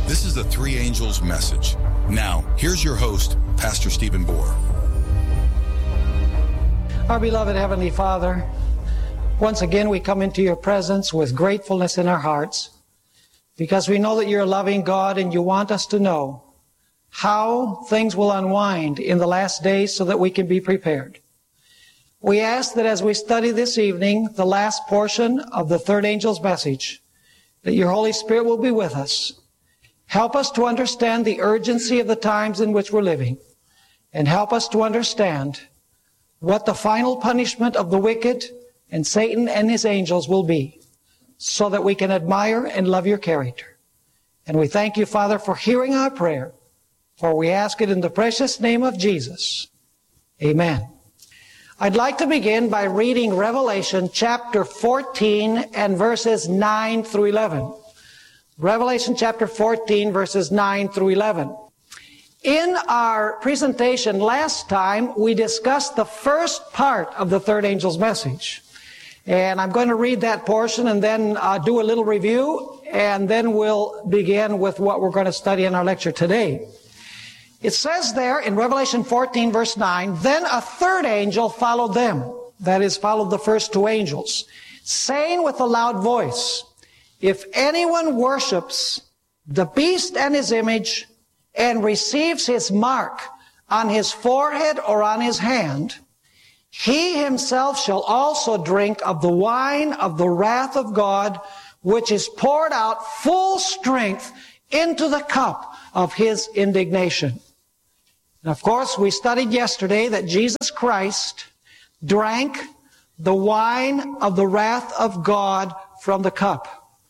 This is the Three Angels message. Now, here's your host, Pastor Stephen Bohr. Our beloved Heavenly Father, once again we come into your presence with gratefulness in our hearts because we know that you're a loving God and you want us to know how things will unwind in the last days so that we can be prepared. We ask that as we study this evening, the last portion of the third angel's message, that your Holy Spirit will be with us. Help us to understand the urgency of the times in which we're living, and help us to understand what the final punishment of the wicked and Satan and his angels will be, so that we can admire and love your character. And we thank you, Father, for hearing our prayer, for we ask it in the precious name of Jesus. Amen. I'd like to begin by reading Revelation chapter 14 and verses 9 through 11. Revelation chapter 14, verses 9 through 11. In our presentation last time, we discussed the first part of the third angel's message. And I'm going to read that portion and then do a little review, and then we'll begin with what we're going to study in our lecture today. It says there in Revelation 14, verse 9, "Then a third angel followed them," that is, followed the first two angels, "saying with a loud voice, 'If anyone worships the beast and his image and receives his mark on his forehead or on his hand, he himself shall also drink of the wine of the wrath of God, which is poured out full strength into the cup of his indignation.'" And of course, we studied yesterday that Jesus Christ drank the wine of the wrath of God from the cup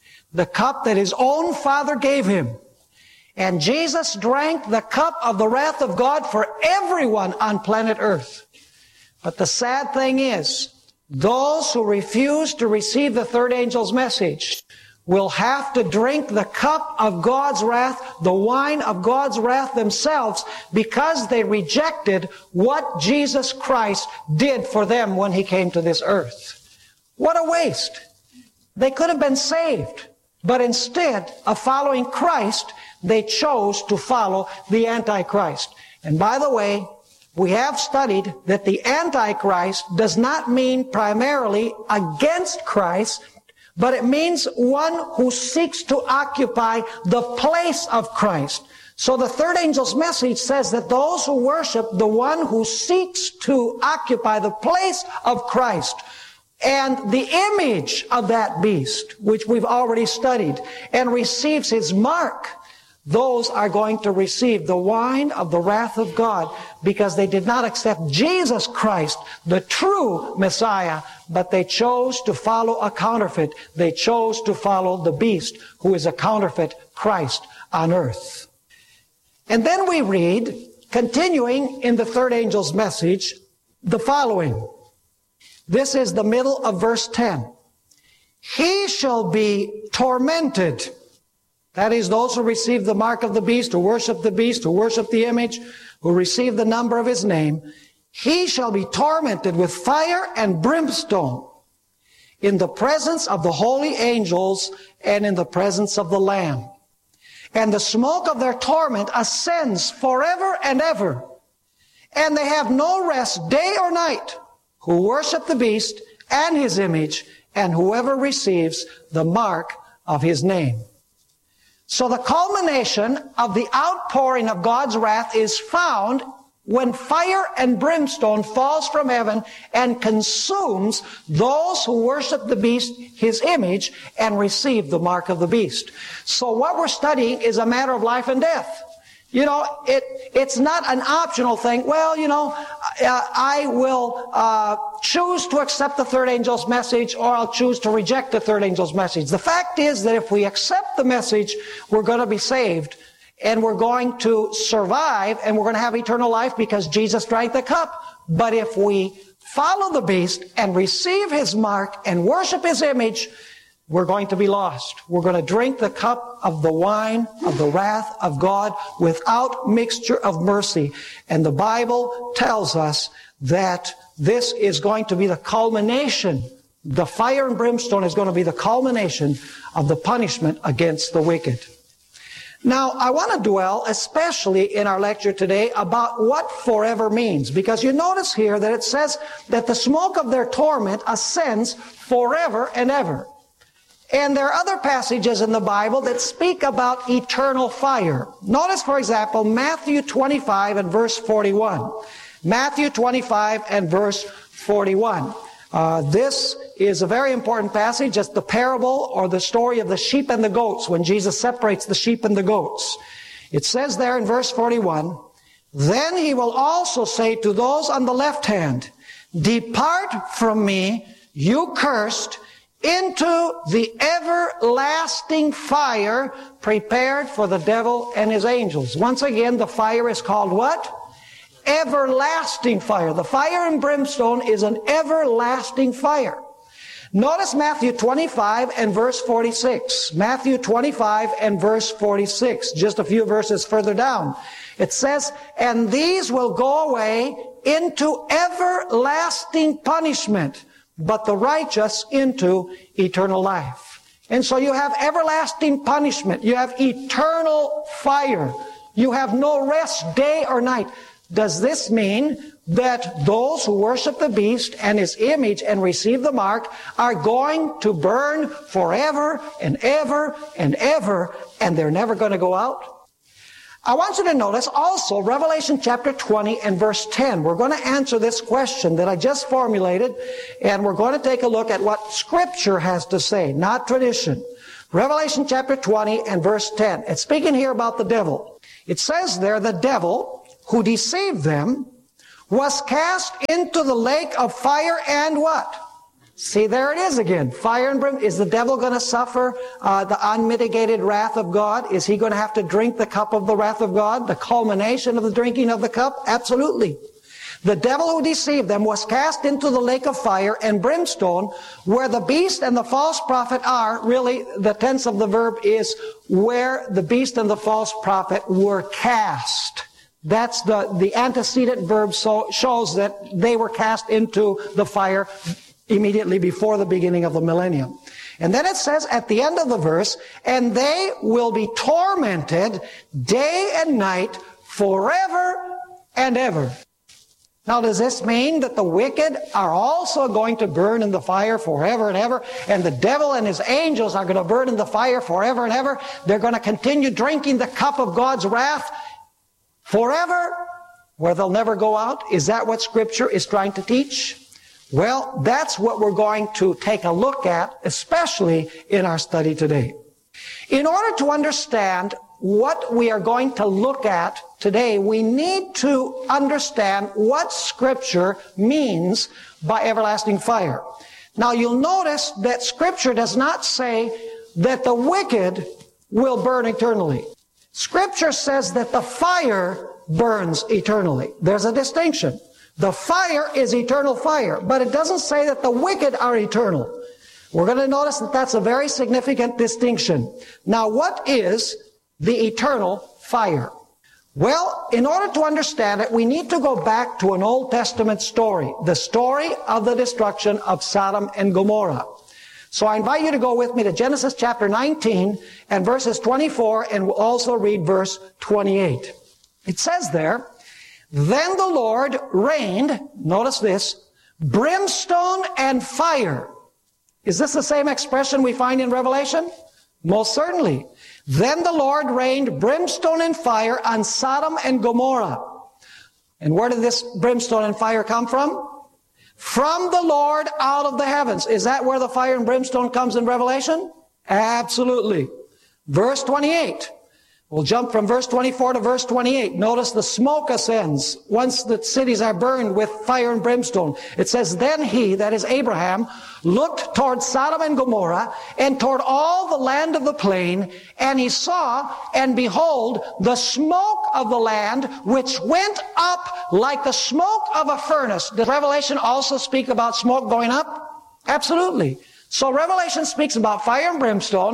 that his own Father gave him. And Jesus drank the cup of the wrath of God for everyone on planet Earth. But the sad thing is, those who refuse to receive the third angel's message will have to drink the cup of God's wrath, the wine of God's wrath themselves, because they rejected what Jesus Christ did for them when he came to this earth. What a waste! They could have been saved, but instead of following Christ, they chose to follow the Antichrist. And by the way, we have studied that the Antichrist does not mean primarily against Christ, but it means one who seeks to occupy the place of Christ. So the third angel's message says that those who worship the one who seeks to occupy the place of Christ and the image of that beast, which we've already studied, and receives his mark, those are going to receive the wine of the wrath of God because they did not accept Jesus Christ, the true Messiah, but they chose to follow a counterfeit. They chose to follow the beast who is a counterfeit Christ on earth. And then we read, continuing in the third angel's message, the following. This is the middle of verse 10. "He shall be tormented." That is, those who receive the mark of the beast, who worship the beast, who worship the image, who receive the number of his name. "He shall be tormented with fire and brimstone in the presence of the holy angels and in the presence of the Lamb. And the smoke of their torment ascends forever and ever. And they have no rest day or night, who worship the beast and his image, and whoever receives the mark of his name." So the culmination of the outpouring of God's wrath is found when fire and brimstone falls from heaven and consumes those who worship the beast, his image, and receive the mark of the beast. So what we're studying is a matter of life and death. You know, it's not an optional thing. Well, you know, I will choose to accept the third angel's message, or I'll choose to reject the third angel's message. The fact is that if we accept the message, we're going to be saved, and we're going to survive, and we're going to have eternal life because Jesus drank the cup. But if we follow the beast and receive his mark and worship his image, we're going to be lost. We're going to drink the cup of the wine of the wrath of God without mixture of mercy. And the Bible tells us that this is going to be the culmination. The fire and brimstone is going to be the culmination of the punishment against the wicked. Now, I want to dwell, especially in our lecture today, about what forever means. Because you notice here that it says that the smoke of their torment ascends forever and ever. And there are other passages in the Bible that speak about eternal fire. Notice, for example, Matthew 25 and verse 41. Matthew 25 and verse 41. This is a very important passage. It's the parable or the story of the sheep and the goats, when Jesus separates the sheep and the goats. It says there in verse 41, "Then he will also say to those on the left hand, 'Depart from me, you cursed, into the everlasting fire prepared for the devil and his angels.'" Once again, the fire is called what? Everlasting fire. The fire and brimstone is an everlasting fire. Notice Matthew 25 and verse 46. Matthew 25 and verse 46. Just a few verses further down. It says, "And these will go away into everlasting punishment, but the righteous into eternal life." And so you have everlasting punishment. You have eternal fire. You have no rest day or night. Does this mean that those who worship the beast and his image and receive the mark are going to burn forever and ever and ever, and they're never going to go out? I want you to notice also Revelation chapter 20 and verse 10. We're going to answer this question that I just formulated, and we're going to take a look at what Scripture has to say, not tradition. Revelation chapter 20 and verse 10. It's speaking here about the devil. It says there, "The devil who deceived them was cast into the lake of fire and" what? See, there it is again. Fire and brimstone. Is the devil going to suffer the unmitigated wrath of God? Is he going to have to drink the cup of the wrath of God? The culmination of the drinking of the cup? Absolutely. "The devil who deceived them was cast into the lake of fire and brimstone, where the beast and the false prophet are." Really, the tense of the verb is where the beast and the false prophet were cast. That's the antecedent verb shows that they were cast into the fire immediately before the beginning of the millennium. And then it says at the end of the verse, "And they will be tormented day and night forever and ever." Now, does this mean that the wicked are also going to burn in the fire forever and ever, and the devil and his angels are going to burn in the fire forever and ever? They're going to continue drinking the cup of God's wrath forever, where they'll never go out? Is that what Scripture is trying to teach? Well, that's what we're going to take a look at, especially in our study today. In order to understand what we are going to look at today, we need to understand what Scripture means by everlasting fire. Now, you'll notice that Scripture does not say that the wicked will burn eternally. Scripture says that the fire burns eternally. There's a distinction. The fire is eternal fire, but it doesn't say that the wicked are eternal. We're going to notice that that's a very significant distinction. Now, what is the eternal fire? Well, in order to understand it, we need to go back to an Old Testament story, the story of the destruction of Sodom and Gomorrah. So I invite you to go with me to Genesis chapter 19 and verses 24, and we'll also read verse 28. It says there, "Then the Lord rained," notice this, "brimstone and fire." Is this the same expression we find in Revelation? Most certainly. "Then the Lord rained brimstone and fire on Sodom and Gomorrah." And where did this brimstone and fire come from? From the Lord out of the heavens. Is that where the fire and brimstone comes in Revelation? Absolutely. Verse 28. We'll jump from verse 24 to verse 28. Notice the smoke ascends once the cities are burned with fire and brimstone. It says, "Then he," that is Abraham, "looked toward Sodom and Gomorrah and toward all the land of the plain, and he saw, and behold, the smoke of the land, which went up like the smoke of a furnace." Does Revelation also speak about smoke going up? Absolutely. So Revelation speaks about fire and brimstone,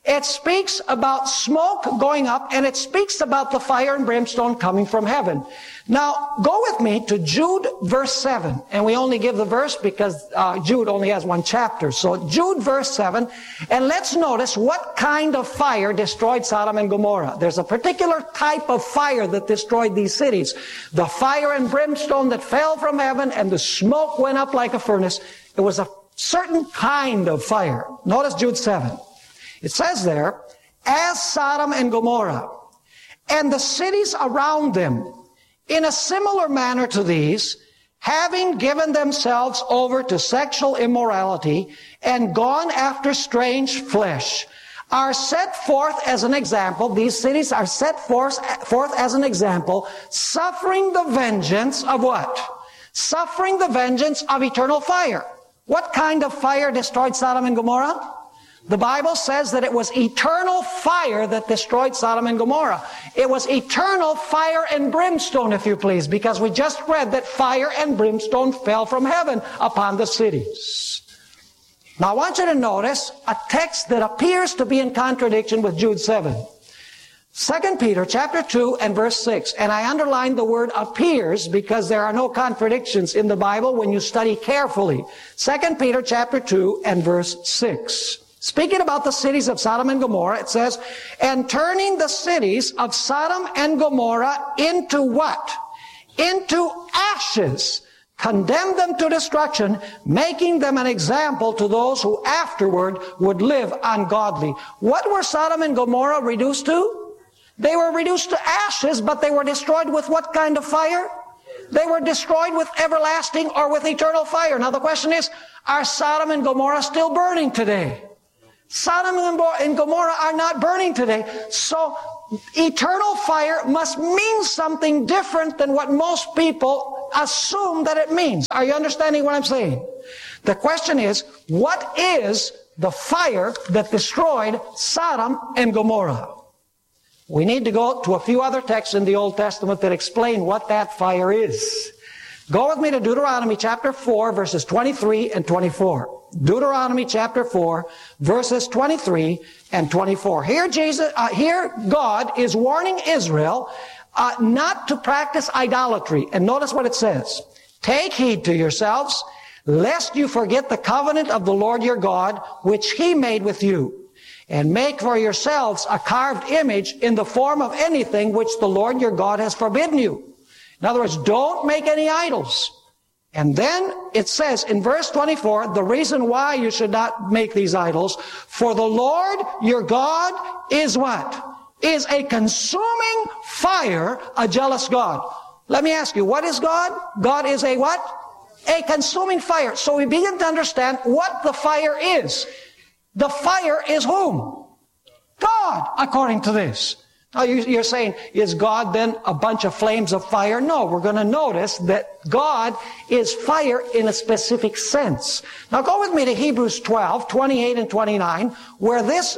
It speaks about smoke going up, and it speaks about the fire and brimstone coming from heaven. Now, go with me to Jude verse 7. And we only give the verse because Jude only has one chapter. So Jude verse 7. And let's notice what kind of fire destroyed Sodom and Gomorrah. There's a particular type of fire that destroyed these cities. The fire and brimstone that fell from heaven, and the smoke went up like a furnace. It was a certain kind of fire. Notice Jude 7. It says there, as Sodom and Gomorrah, and the cities around them, in a similar manner to these, having given themselves over to sexual immorality and gone after strange flesh, are set forth as an example. These cities are set forth as an example, suffering the vengeance of what? Suffering the vengeance of eternal fire. What kind of fire destroyed Sodom and Gomorrah? The Bible says that it was eternal fire that destroyed Sodom and Gomorrah. It was eternal fire and brimstone, if you please, because we just read that fire and brimstone fell from heaven upon the cities. Now I want you to notice a text that appears to be in contradiction with Jude 7. 2 Peter chapter 2 and verse 6. And I underline the word appears because there are no contradictions in the Bible when you study carefully. 2 Peter chapter 2 and verse 6. Speaking about the cities of Sodom and Gomorrah, it says, and turning the cities of Sodom and Gomorrah into what? Into ashes, condemned them to destruction, making them an example to those who afterward would live ungodly. What were Sodom and Gomorrah reduced to? They were reduced to ashes, but they were destroyed with what kind of fire? They were destroyed with everlasting or with eternal fire. Now the question is, are Sodom and Gomorrah still burning today? Sodom and Gomorrah are not burning today. So eternal fire must mean something different than what most people assume that it means. Are you understanding what I'm saying? The question is, what is the fire that destroyed Sodom and Gomorrah? We need to go to a few other texts in the Old Testament that explain what that fire is. Go with me to Deuteronomy chapter 4, verses 23 and 24. Deuteronomy chapter 4, verses 23 and 24. Here God is warning Israel not to practice idolatry. And notice what it says. Take heed to yourselves, lest you forget the covenant of the Lord your God, which He made with you. And make for yourselves a carved image in the form of anything which the Lord your God has forbidden you. In other words, don't make any idols. And then it says in verse 24, the reason why you should not make these idols, for the Lord your God is what? Is a consuming fire, a jealous God. Let me ask you, what is God? God is a what? A consuming fire. So we begin to understand what the fire is. The fire is whom? God, according to this. Now you're saying, is God then a bunch of flames of fire? No, we're going to notice that God is fire in a specific sense. Now go with me to Hebrews 12, 28 and 29, where this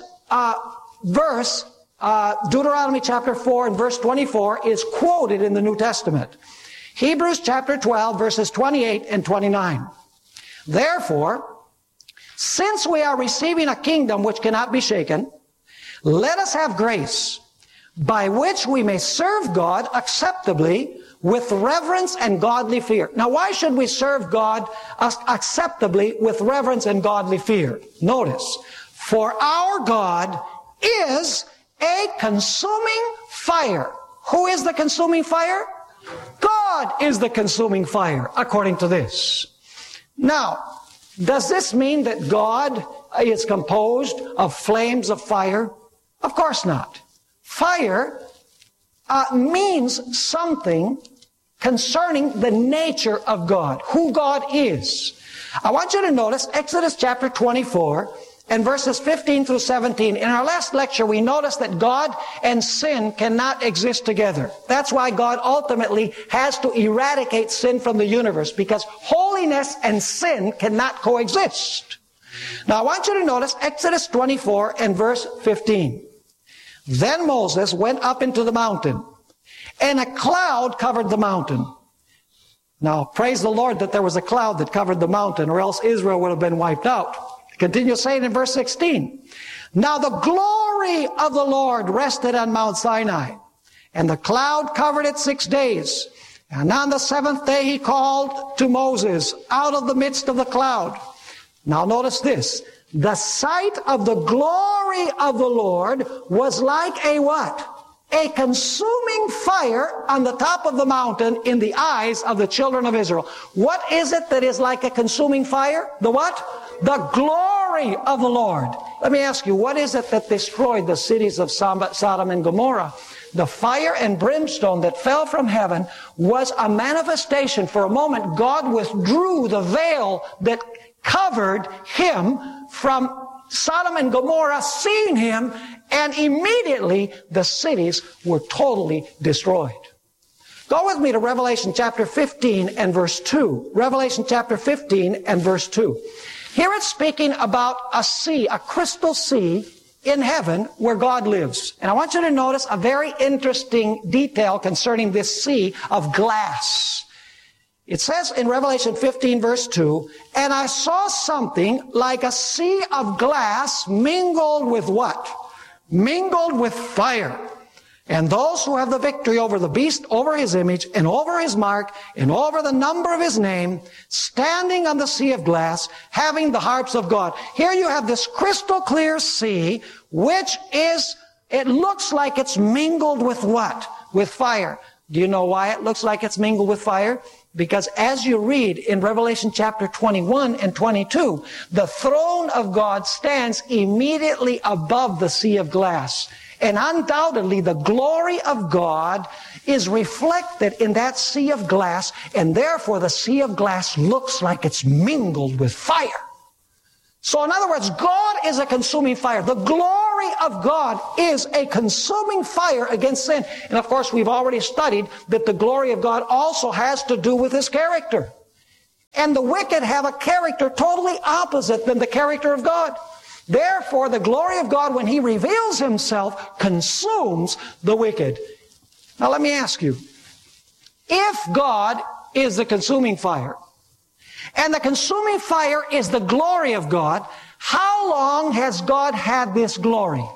verse, Deuteronomy chapter 4 and verse 24, is quoted in the New Testament. Hebrews chapter 12, verses 28 and 29. Therefore, since we are receiving a kingdom which cannot be shaken, let us have grace, by which we may serve God acceptably with reverence and godly fear. Now, why should we serve God acceptably with reverence and godly fear? Notice, for our God is a consuming fire. Who is the consuming fire? God is the consuming fire, according to this. Now, does this mean that God is composed of flames of fire? Of course not. Fire means something concerning the nature of God, who God is. I want you to notice Exodus chapter 24 and verses 15 through 17. In our last lecture, we noticed that God and sin cannot exist together. That's why God ultimately has to eradicate sin from the universe, because holiness and sin cannot coexist. Now, I want you to notice Exodus 24 and verse 15. Then Moses went up into the mountain, and a cloud covered the mountain. Now, praise the Lord that there was a cloud that covered the mountain, or else Israel would have been wiped out. Continue saying in verse 16. Now the glory of the Lord rested on Mount Sinai, and the cloud covered it 6 days. And on the seventh day he called to Moses out of the midst of the cloud. Now notice this. The sight of the glory of the Lord was like a what? A consuming fire on the top of the mountain in the eyes of the children of Israel. What is it that is like a consuming fire? The what? The glory of the Lord. Let me ask you, what is it that destroyed the cities of Sodom and Gomorrah? The fire and brimstone that fell from heaven was a manifestation. For a moment, God withdrew the veil that covered him from Sodom and Gomorrah, seeing him, and immediately the cities were totally destroyed. Go with me to Revelation chapter 15 and verse 2. Revelation chapter 15 and verse 2. Here it's speaking about a sea, a crystal sea in heaven where God lives. And I want you to notice a very interesting detail concerning this sea of glass. It says in Revelation 15 verse 2, and I saw something like a sea of glass mingled with what? Mingled with fire. And those who have the victory over the beast, over his image, and over his mark, and over the number of his name, standing on the sea of glass, having the harps of God. Here you have this crystal clear sea, which is, it looks like it's mingled with what? With fire. Do you know why it looks like it's mingled with fire? Because as you read in Revelation chapter 21 and 22, the throne of God stands immediately above the sea of glass. And undoubtedly, the glory of God is reflected in that sea of glass, and therefore the sea of glass looks like it's mingled with fire. So in other words, God is a consuming fire. The glory of God is a consuming fire against sin. And of course, we've already studied that the glory of God also has to do with his character. And the wicked have a character totally opposite than the character of God. Therefore, the glory of God, when he reveals himself, consumes the wicked. Now let me ask you, if God is the consuming fire, and the consuming fire is the glory of God, how long has God had this glory?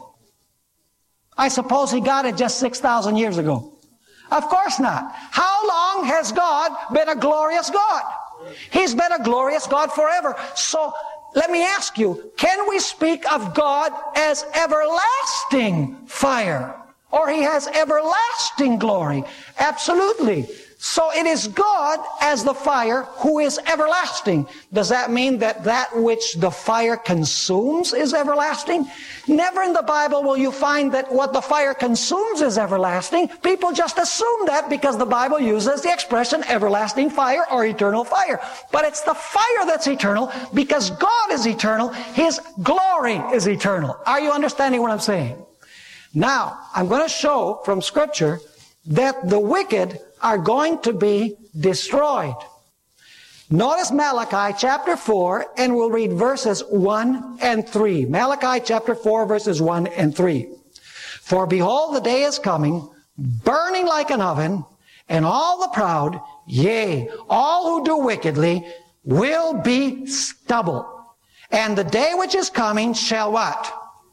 I suppose he got it just 6,000 years ago. Of course not. How long has God been a glorious God? He's been a glorious God forever. So, let me ask you, can we speak of God as everlasting fire? Or he has everlasting glory? Absolutely. So it is God as the fire who is everlasting. Does that mean that that which the fire consumes is everlasting? Never in the Bible will you find that what the fire consumes is everlasting. People just assume that because the Bible uses the expression everlasting fire or eternal fire. But it's the fire that's eternal because God is eternal. His glory is eternal. Are you understanding what I'm saying? Now, I'm going to show from Scripture that the wicked are going to be destroyed. Notice Malachi chapter 4, and we'll read verses 1 and 3. Malachi chapter 4, verses 1 and 3. For behold, the day is coming, burning like an oven, and all the proud, yea, all who do wickedly, will be stubble. And the day which is coming shall what?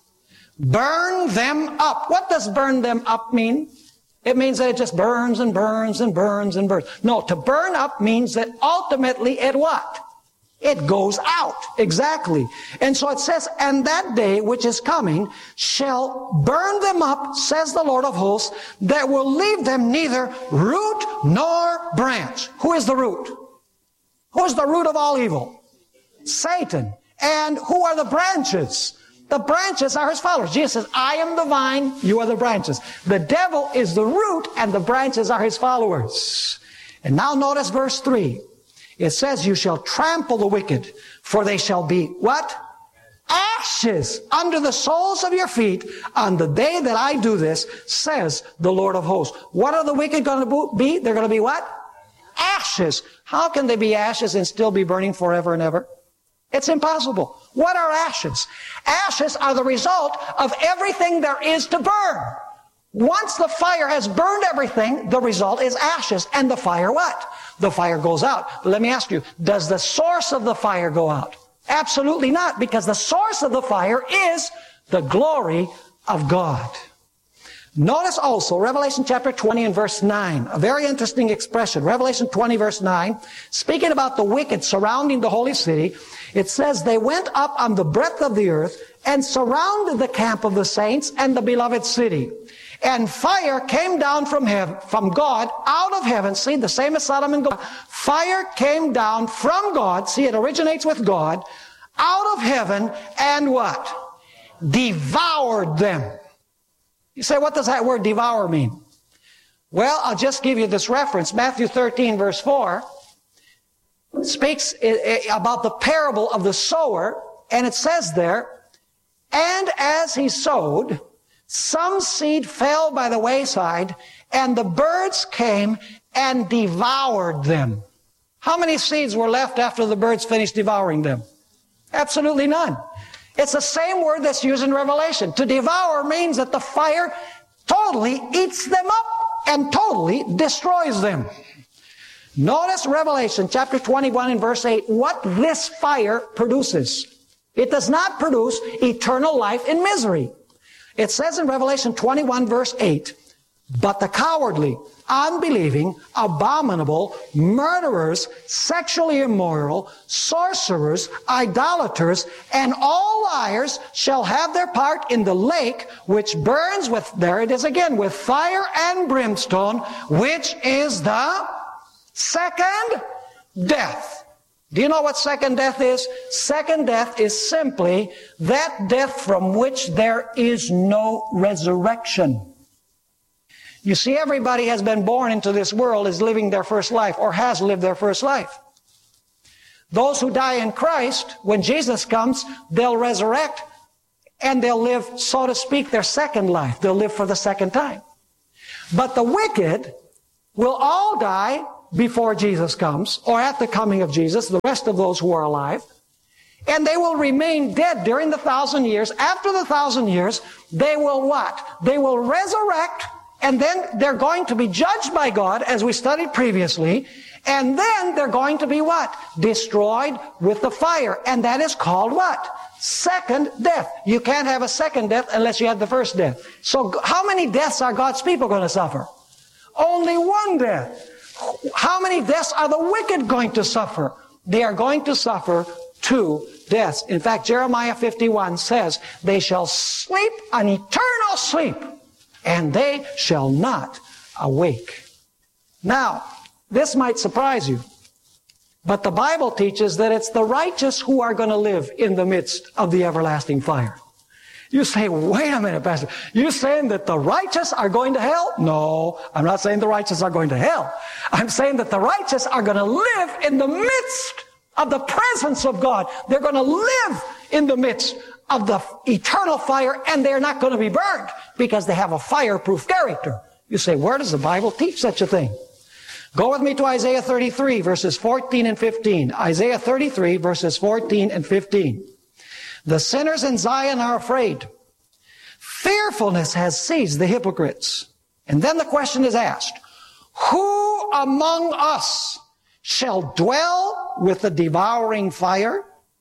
Burn them up. What does burn them up mean? It means that it just burns and burns and burns and burns. No, to burn up means that ultimately it what? It goes out. Exactly. And so it says, and that day which is coming shall burn them up, says the Lord of hosts, that will leave them neither root nor branch. Who is the root? Who is the root of all evil? Satan. And who are the branches? The branches are his followers. Jesus says, I am the vine, you are the branches. The devil is the root, and the branches are his followers. And now notice verse 3. It says, you shall trample the wicked, for they shall be, what? Ashes under the soles of your feet on the day that I do this, says the Lord of hosts. What are the wicked going to be? They're going to be what? Ashes. How can they be ashes and still be burning forever and ever? It's impossible. What are ashes? Ashes are the result of everything there is to burn. Once the fire has burned everything, the result is ashes. And the fire what? The fire goes out. But let me ask you, does the source of the fire go out? Absolutely not, because the source of the fire is the glory of God. Notice also Revelation chapter 20 and verse 9, a very interesting expression. Revelation 20 verse 9, speaking about the wicked surrounding the holy city, it says, they went up on the breadth of the earth and surrounded the camp of the saints and the beloved city. And fire came down from heaven, from God, out of heaven. See, the same as Sodom and Gomorrah. Fire came down from God. See, it originates with God, out of heaven, and what? Devoured them. You say, what does that word devour mean? Well, I'll just give you this reference. Matthew 13 verse 4 speaks about the parable of the sower, and it says there, and as he sowed, some seed fell by the wayside, and the birds came and devoured them. How many seeds were left after the birds finished devouring them? Absolutely none. It's the same word that's used in Revelation. To devour means that the fire totally eats them up and totally destroys them. Notice Revelation chapter 21 and verse 8, what this fire produces. It does not produce eternal life in misery. It says in Revelation 21 verse 8, but the cowardly, unbelieving, abominable, murderers, sexually immoral, sorcerers, idolaters, and all liars shall have their part in the lake which burns with, there it is again, with fire and brimstone, which is the second death. Do you know what second death is? Second death is simply that death from which there is no resurrection. You see, everybody has been born into this world is living their first life or has lived their first life. Those who die in Christ, when Jesus comes, they'll resurrect and they'll live, so to speak, their second life. They'll live for the second time. But the wicked will all die before Jesus comes or at the coming of Jesus, the rest of those who are alive. And they will remain dead during the 1,000 years. After the 1,000 years, they will what? They will resurrect. And then they're going to be judged by God, as we studied previously. And then they're going to be what? Destroyed with the fire. And that is called what? Second death. You can't have a second death unless you had the first death. So how many deaths are God's people going to suffer? Only one death. How many deaths are the wicked going to suffer? They are going to suffer 2 deaths. In fact, Jeremiah 51 says, they shall sleep an eternal sleep, and they shall not awake. Now, this might surprise you, but the Bible teaches that it's the righteous who are going to live in the midst of the everlasting fire. You say, wait a minute, Pastor. You're saying that the righteous are going to hell? No, I'm not saying the righteous are going to hell. I'm saying that the righteous are going to live in the midst of the presence of God. They're going to live in the midst of the eternal fire, and they're not going to be burned because they have a fireproof character. You say, where does the Bible teach such a thing? Go with me to Isaiah 33, verses 14 and 15. Isaiah 33, verses 14 and 15. The sinners in Zion are afraid. Fearfulness has seized the hypocrites. And then the question is asked, who among us shall dwell with the devouring fire?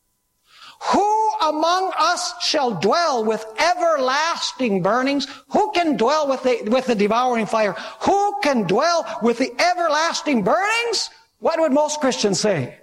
Who among us shall dwell with everlasting burnings? Who can dwell with the devouring fire? Who can dwell with the everlasting burnings? What would most Christians say?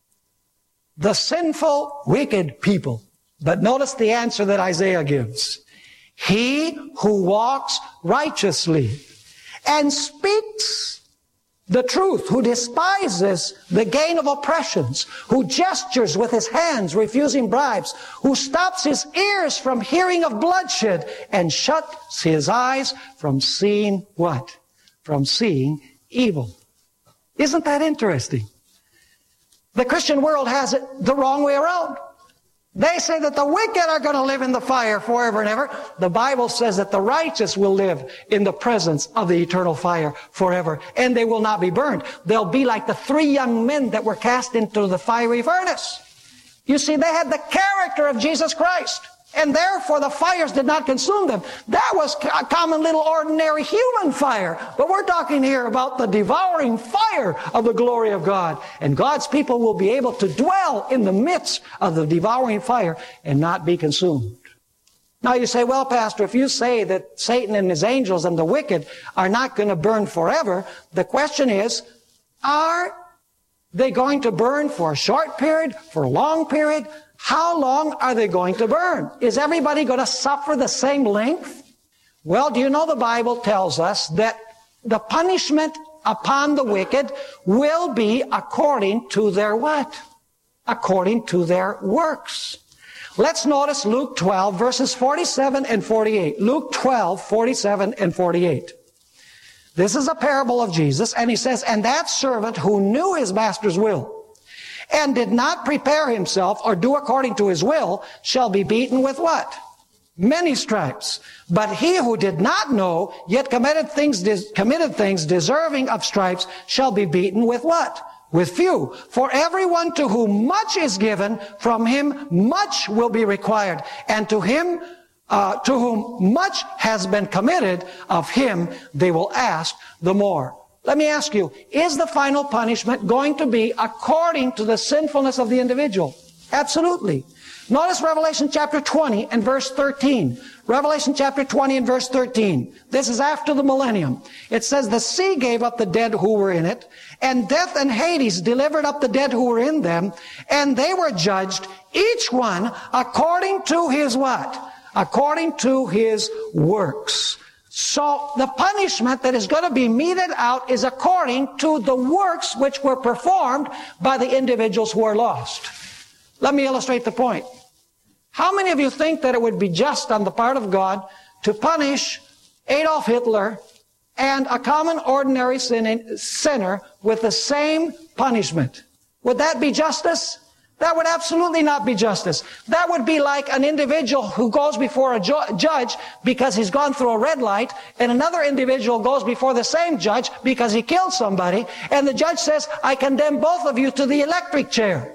The sinful, wicked people. But notice the answer that Isaiah gives. He who walks righteously and speaks the truth, who despises the gain of oppressions, who gestures with his hands, refusing bribes, who stops his ears from hearing of bloodshed and shuts his eyes from seeing what? From seeing evil. Isn't that interesting? The Christian world has it the wrong way around. They say that the wicked are going to live in the fire forever and ever. The Bible says that the righteous will live in the presence of the eternal fire forever, and they will not be burned. They'll be like the 3 young men that were cast into the fiery furnace. You see, they had the character of Jesus Christ. and therefore the fires did not consume them. That was a common little ordinary human fire. But we're talking here about the devouring fire of the glory of God. And God's people will be able to dwell in the midst of the devouring fire and not be consumed. Now you say, well, Pastor, if you say that Satan and his angels and the wicked are not going to burn forever, the question is, are they going to burn for a short period, for a long period? How long are they going to burn? Is everybody going to suffer the same length? Well, do you know the Bible tells us that the punishment upon the wicked will be according to their what? According to their works. Let's notice Luke 12, verses 47 and 48. Luke 12, 47 and 48. This is a parable of Jesus, and he says, and that servant who knew his master's will, and did not prepare himself or do according to his will, shall be beaten with what? Many stripes. But he who did not know, yet committed things deserving of stripes, shall be beaten with what? With few. For everyone to whom much is given, from him much will be required. And to him to whom much has been committed, of him they will ask the more. Let me ask you, is the final punishment going to be according to the sinfulness of the individual? Absolutely. Notice Revelation chapter 20 and verse 13. Revelation chapter 20 and verse 13. This is after the millennium. It says, the sea gave up the dead who were in it, and death and Hades delivered up the dead who were in them, and they were judged, each one according to his what? According to his works. So the punishment that is going to be meted out is according to the works which were performed by the individuals who are lost. Let me illustrate the point. How many of you think that it would be just on the part of God to punish Adolf Hitler and a common ordinary sinner with the same punishment? Would that be justice? That would absolutely not be justice. That would be like an individual who goes before a judge because he's gone through a red light, and another individual goes before the same judge because he killed somebody, and the judge says, I condemn both of you to the electric chair.